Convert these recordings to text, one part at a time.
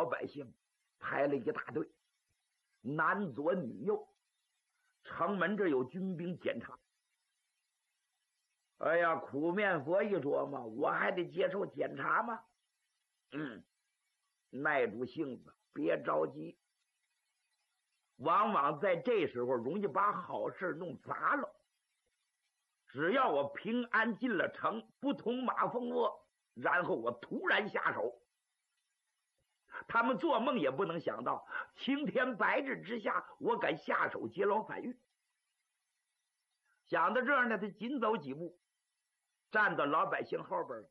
百姓排了一大队，男左女右，城门这有军兵检查。哎呀，苦面佛一琢磨，我还得接受检查吗？耐住性子，别着急。往往在这时候容易把好事弄砸了。只要我平安进了城，不同马蜂窝，然后我突然下手，他们做梦也不能想到，青天白日之下，我敢下手劫牢反狱。想到这儿呢，他紧走几步，站到老百姓后边了。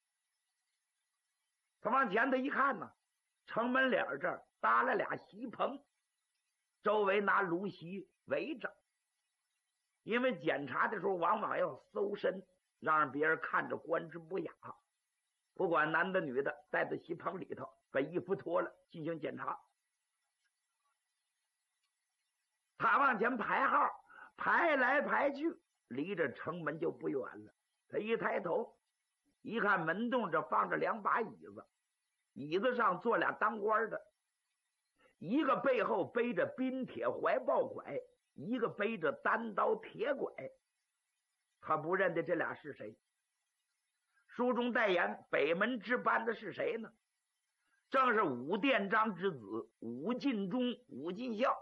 他往前头一看呢，城门脸这儿搭了俩席棚，周围拿芦席围着。因为检查的时候往往要搜身，让别人看着观之不雅。不管男的女的，在这席棚里头把衣服脱了进行检查。他往前排号，排来排去，离着城门就不远了。他一抬头一看，门洞这放着两把椅子，椅子上坐俩当官的，一个背后背着冰铁怀抱拐，一个背着单刀铁拐。他不认得这俩是谁。书中代言北门值班的是谁呢？正是武殿章之子武进忠、武进孝。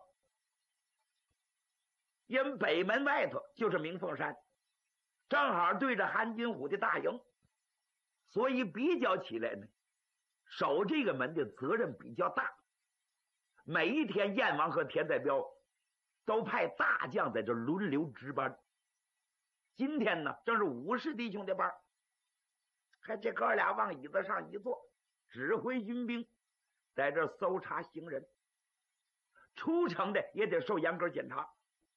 因北门外头就是明凤山，正好对着韩金虎的大营，所以比较起来呢，守这个门的责任比较大。每一天燕王和田代彪都派大将在这轮流值班。今天呢，正是武士弟兄的班，看这哥俩往椅子上一坐，指挥军兵在这搜查行人，出城的也得受严格检查，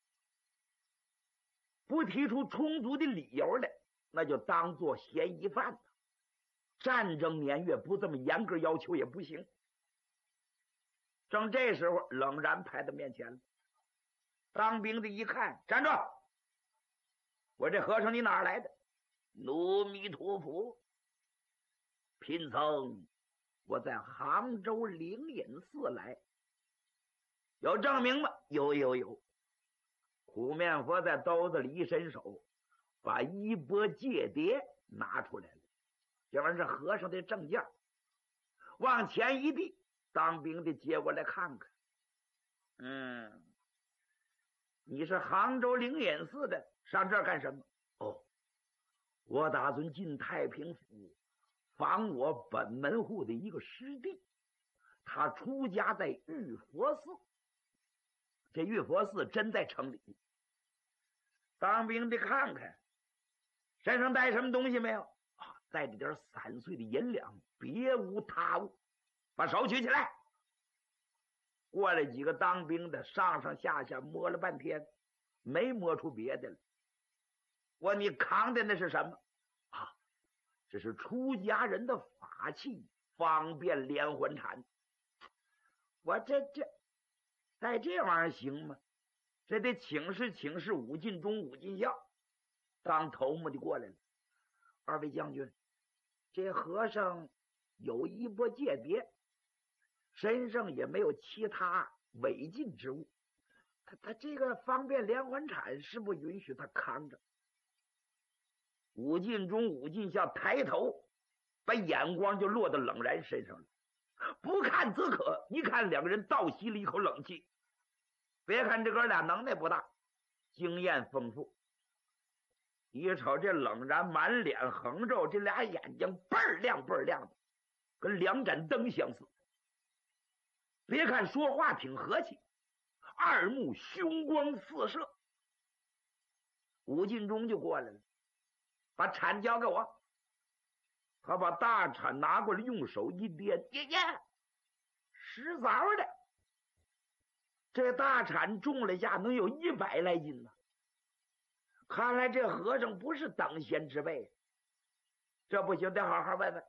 不提出充足的理由来，那就当作嫌疑犯了。战争年月不这么严格要求也不行。正这时候，冷然排到面前了。当兵的一看，站住！我这和尚你哪儿来的？阿弥陀佛，贫僧我在杭州灵隐寺来。有证明吗？有。苦面佛在兜子里一伸手，把衣钵戒牒拿出来了。这玩意儿是和尚的证件，往前一递，当兵的接过来看看。你是杭州灵隐寺的，上这儿干什么？我打算进太平府访我本门户的一个师弟，他出家在玉佛寺。这玉佛寺真在城里。当兵的看看身上带什么东西没有？带着点散碎的银两，别无他物。把手举起来。过来几个当兵的，上上下下摸了半天，没摸出别的来。问你扛的那是什么？这是出家人的法器，方便连环铲。我这带这玩意儿行吗？这得请示武进忠、武进孝。当头目的过来了。二位将军，这和尚有衣钵戒牒，身上也没有其他违禁之物，他这个方便连环铲是不允许他扛着。武进忠、武进孝抬头，把眼光就落到冷然身上了。不看则可，一看两个人倒吸了一口冷气。别看这哥俩能耐不大，经验丰富。一瞅这冷然满脸横肉，这俩眼睛倍儿亮的，跟两盏灯相似。别看说话挺和气，二目凶光四射。武进忠就过来了，把铲交给我。他把大铲拿过来，用手一掂，实凿的。这大铲重了下能有100来斤呢。看来这和尚不是等闲之辈，这不行，得好好问问。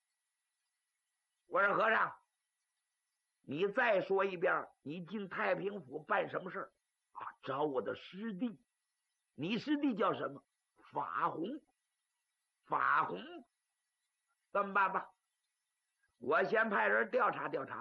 我说和尚，你再说一遍，你进太平府办什么事儿？找我的师弟。你师弟叫什么？法弘。这么办吧，我先派人调查调查。